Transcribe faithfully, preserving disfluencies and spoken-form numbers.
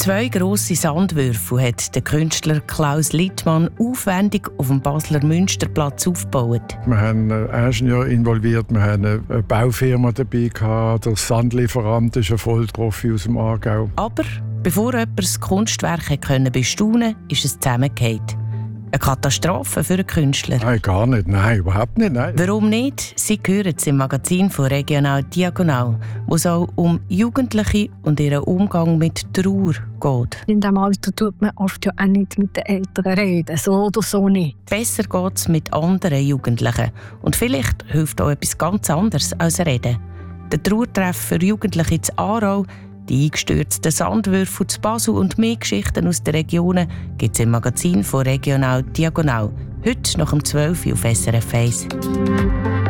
Zwei grosse Sandwürfel hat der Künstler Klaus Littmann aufwendig auf dem Basler Münsterplatz aufgebaut. Wir haben einen Ingenieur involviert, wir haben eine Baufirma dabei gehabt, der Sandlieferant ist ein Vollprofi aus dem Aargau. Aber bevor jemand das Kunstwerk bestaunen konnte, ist es zusammengefallen. Eine Katastrophe für einen Künstler. Nein, gar nicht. Nein, überhaupt nicht. Nein. Warum nicht? Sie hören es im Magazin von Regional Diagonal, wo es auch um Jugendliche und ihren Umgang mit Trauer geht. In diesem Alter tut man oft ja auch nicht mit den Eltern reden, so oder so nicht. Besser geht es mit anderen Jugendlichen. Und vielleicht hilft auch etwas ganz anderes als Reden. Der Trauertreff für Jugendliche in Aarau, die eingestürzten Sandwürfel zu Basel und mehr Geschichten aus den Regionen gibt es im Magazin von Regional Diagonal. Heute nach um zwölf Uhr auf S R F eins.